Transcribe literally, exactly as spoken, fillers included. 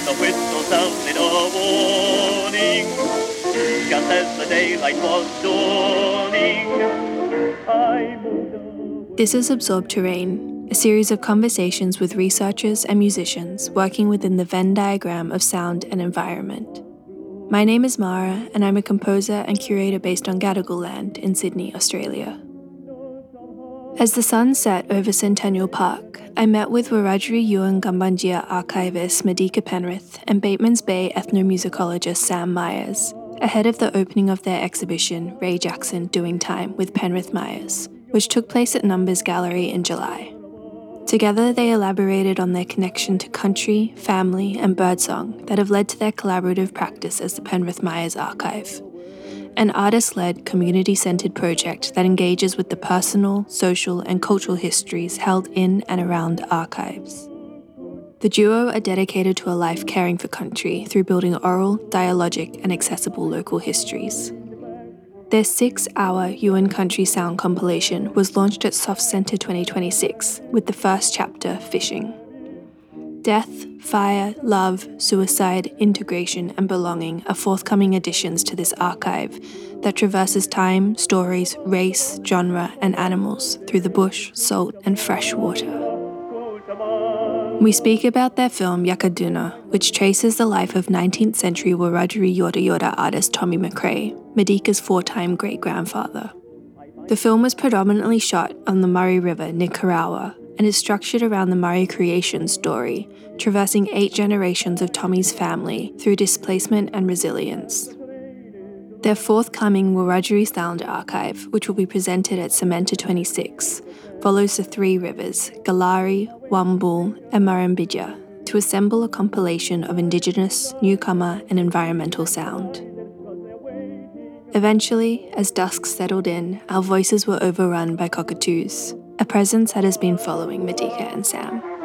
the whistle sounded a warning, just as the daylight was dawning. I moved. This is Absorbed Terrain, a series of conversations with researchers and musicians working within the Venn diagram of sound and environment. My name is Mara, and I'm a composer and curator based on Gadigal land in Sydney, Australia. As the sun set over Centennial Park, I met with Wiradjuri Yuin Gambandjia archivist Madika Penrith and Batemans Bay ethnomusicologist Sam Myers, ahead of the opening of their exhibition Ray Jackson Doing Time with Penrith Myers, which took place at Numbers Gallery in July. Together they elaborated on their connection to country, family and birdsong that have led to their collaborative practice as the Penrith Myers Archive, an artist-led, community-centred project that engages with the personal, social and cultural histories held in and around archives. The duo are dedicated to a life caring for country through building oral, dialogic and accessible local histories. Their six-hour Yuin Country Sound compilation was launched at Soft Centre twenty twenty-six, with the first chapter, Fishing. Death, fire, love, suicide, integration and belonging are forthcoming additions to this archive that traverses time, stories, race, genre and animals through the bush, salt and fresh water. We speak about their film Yakaduna, which traces the life of nineteenth century Wiradjuri Yorta Yorta artist Tommy McRae, Madika's four-time great-grandfather. The film was predominantly shot on the Murray River near Karawa and is structured around the Murray creation story, traversing eight generations of Tommy's family through displacement and resilience. Their forthcoming Wiradjuri Sound Archive, which will be presented at Cementa twenty-six, follows the three rivers, Galari, Wambul and Murrumbidgee, to assemble a compilation of Indigenous, newcomer and environmental sound. Eventually, as dusk settled in, our voices were overrun by cockatoos, a presence that has been following Madika and Sam.